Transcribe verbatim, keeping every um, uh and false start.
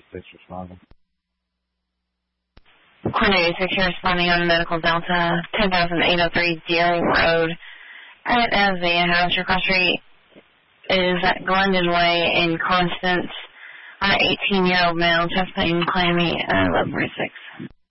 six responding. Cornelius six here responding on Medical Delta, ten thousand eight oh three Deering Road at Isaiah House. Your cross street is at Glendon Way in Constance. On an eighteen-year-old male, chest pain, claiming uh, level six.